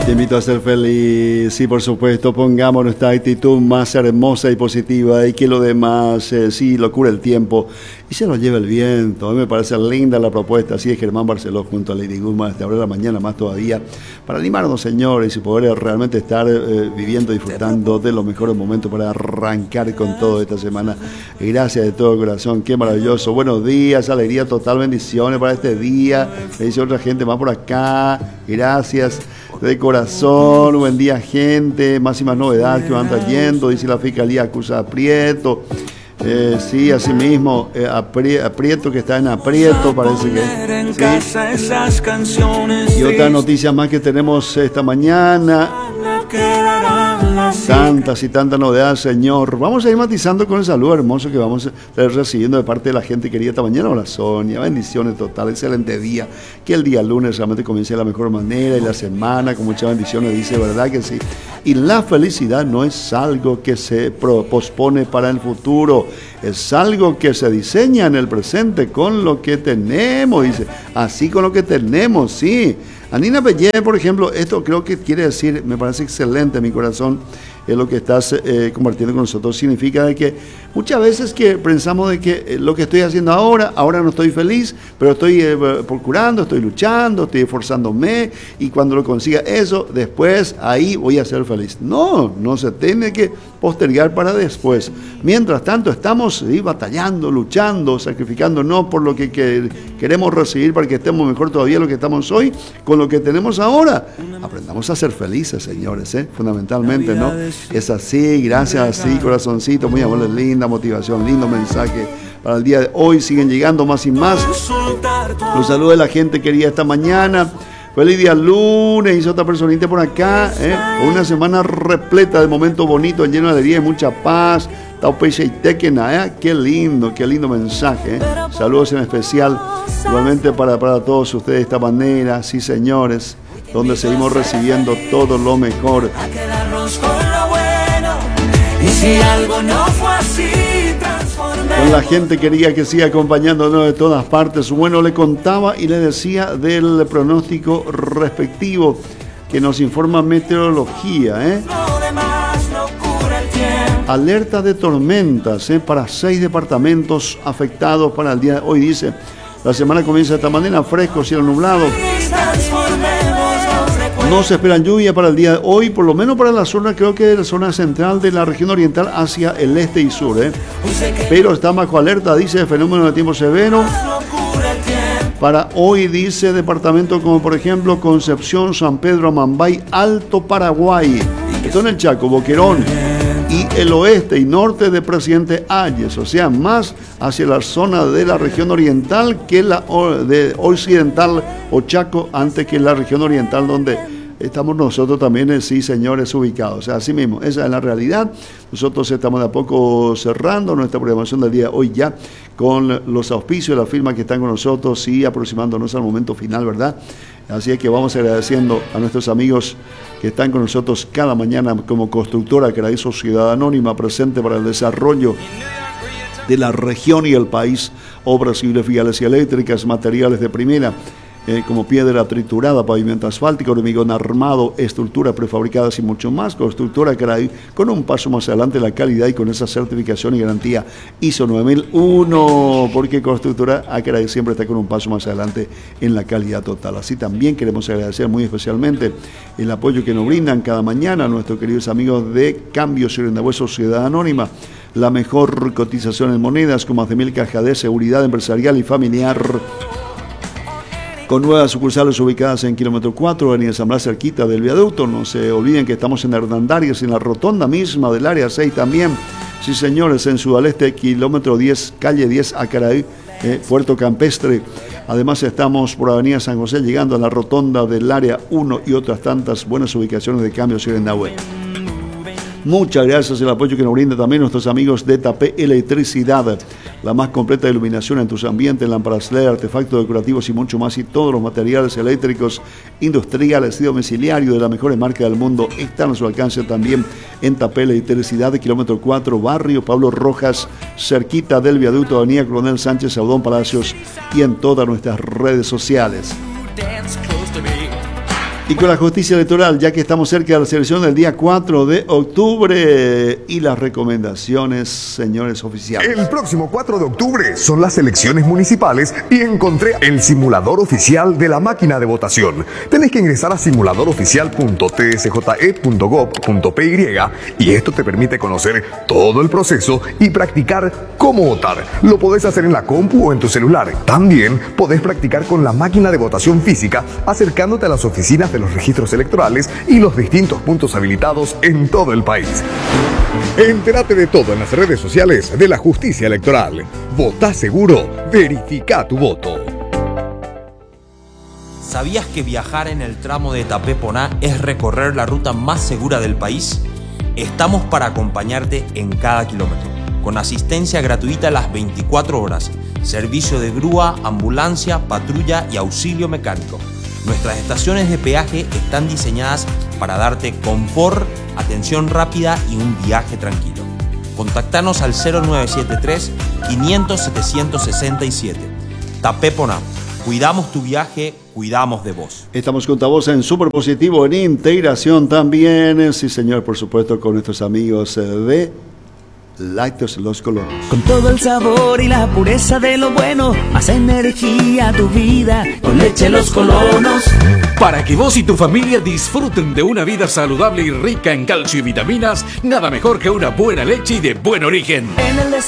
Te invito a ser feliz y por supuesto pongamos nuestra actitud más hermosa y positiva y que lo demás sí lo cure el tiempo y se lo lleve el viento. A mí me parece linda la propuesta, así es Germán Barceló junto a Lady Guzmán desde ahora de la mañana más todavía para animarnos, señores, y poder realmente estar viviendo, disfrutando de los mejores momentos para arrancar con toda esta semana. Gracias de todo corazón, qué maravilloso. Buenos días, alegría total, bendiciones para este día. Me dice otra gente más por acá, gracias de corazón. Buen día, gente. Máximas novedades que van trayendo, dice la Fiscalía acusa a Prieto. Sí, así mismo, Prieto que está en aprieto, parece que sí. Y otra noticia más que tenemos esta mañana. Tantas y tantas novedades, Señor. Vamos a ir matizando con el saludo hermoso que vamos a estar recibiendo de parte de la gente querida esta mañana. Hola, Sonia, bendiciones total, excelente día. Que el día lunes realmente comience de la mejor manera y la semana con muchas bendiciones, dice, ¿verdad que sí? Y la felicidad no es algo que se pospone para el futuro, es algo que se diseña en el presente con lo que tenemos, dice, así con lo que tenemos, sí. Anina Pellé, por ejemplo, esto creo que quiere decir, me parece excelente, mi corazón, es lo que estás compartiendo con nosotros. Significa de que muchas veces que pensamos de que lo que estoy haciendo ahora no estoy feliz, pero estoy procurando, estoy luchando, estoy esforzándome, y cuando lo consiga eso, después ahí voy a ser feliz. No se tiene que postergar para después. Mientras tanto estamos batallando, luchando, sacrificándonos por lo que queremos recibir para que estemos mejor todavía lo que estamos hoy, con lo que tenemos ahora. Aprendamos a ser felices, señores, fundamentalmente, ¿no? Es así, gracias, así, corazoncito, muy amable, linda motivación, lindo mensaje para el día de hoy. Siguen llegando más y más. Los saludos de la gente querida esta mañana. Feliz día lunes, hizo otra personita por acá, una semana repleta de momentos bonitos, lleno de alegría y mucha paz. Qué lindo mensaje. Saludos en especial, igualmente para todos ustedes de esta manera, sí, señores, donde seguimos recibiendo todo lo mejor. Con la gente quería que siga acompañándonos de todas partes. Bueno, le contaba y le decía del pronóstico respectivo que nos informa meteorología, Alerta de tormentas para 6 departamentos afectados para el día de hoy, dice. La semana comienza de esta manera, fresco, cielo nublado. No se esperan lluvia para el día de hoy, por lo menos para la zona, creo que de la zona central de la región oriental hacia el este y sur, Pero está bajo alerta, dice, fenómeno de tiempo severo. Para hoy, dice, departamento como por ejemplo Concepción, San Pedro, Amambay, Alto Paraguay. Esto en el Chaco, Boquerón. Y el oeste y norte de Presidente Hayes, o sea, más hacia la zona de la región oriental que la de occidental o Chaco, antes que la región oriental donde estamos nosotros también, sí, señores, ubicados. O sea, así mismo, esa es la realidad. Nosotros estamos de a poco cerrando nuestra programación del día de hoy ya con los auspicios de la firma que están con nosotros y aproximándonos al momento final, ¿verdad? Así es que vamos agradeciendo a nuestros amigos que están con nosotros cada mañana como constructora que la hizo Sociedad Anónima, presente para el desarrollo de la región y el país. Obras civiles, viales y eléctricas, materiales de primera, como piedra triturada, pavimento asfáltico, hormigón armado, estructuras prefabricadas y mucho más. Constructora Caray, con un paso más adelante la calidad y con esa certificación y garantía ISO 9001, porque Constructora Caray siempre está con un paso más adelante en la calidad total. Así también queremos agradecer muy especialmente el apoyo que nos brindan cada mañana a nuestros queridos amigos de Cambio Surendahue Sociedad Anónima, la mejor cotización en monedas, con más de 1000 cajas de seguridad empresarial y familiar, con nuevas sucursales ubicadas en kilómetro 4, avenida San Blas, cerquita del viaducto. No se olviden que estamos en Hernandarias, en la rotonda misma del área 6 también. Sí, señores, en Sudaleste, kilómetro 10, calle 10, Acaraí, Puerto Campestre. Además estamos por avenida San José, llegando a la rotonda del área 1 y otras tantas buenas ubicaciones de Cambio Surendahue. Muchas gracias el apoyo que nos brinda también nuestros amigos de Tapé Electricidad, la más completa iluminación en tus ambientes, lámparas LED, artefactos decorativos y mucho más, y todos los materiales eléctricos industriales y domiciliarios de la mejor marca del mundo están a su alcance también en Tapé Electricidad, de kilómetro 4, barrio Pablo Rojas, cerquita del viaducto avenida Coronel Sánchez, Saudón Palacios, y en todas nuestras redes sociales. Y con la justicia electoral, ya que estamos cerca de la elección del día 4 de octubre y las recomendaciones, señores oficiales. El próximo 4 de octubre son las elecciones municipales y encontré el simulador oficial de la máquina de votación. Tenés que ingresar a simuladoroficial.tsje.gov.py y esto te permite conocer todo el proceso y practicar cómo votar. Lo podés hacer en la compu o en tu celular. También podés practicar con la máquina de votación física acercándote a las oficinas de los registros electorales y los distintos puntos habilitados en todo el país. Entérate de todo en las redes sociales de la Justicia Electoral. Votá seguro, verifica tu voto. ¿Sabías que viajar en el tramo de Tapé-Poná es recorrer la ruta más segura del país? Estamos para acompañarte en cada kilómetro, con asistencia gratuita las 24 horas, servicio de grúa, ambulancia, patrulla y auxilio mecánico. Nuestras estaciones de peaje están diseñadas para darte confort, atención rápida y un viaje tranquilo. Contactanos al 0973 500 767. Tapé-Poná. Cuidamos tu viaje, cuidamos de vos. Estamos con voz en Súper Positivo, en integración también. Sí, señor, por supuesto, con nuestros amigos de Lácteos Los Colonos. Con todo el sabor y la pureza de lo bueno, más energía a tu vida, con leche Los Colonos. Para que vos y tu familia disfruten de una vida saludable y rica en calcio y vitaminas, nada mejor que una buena leche y de buen origen. En el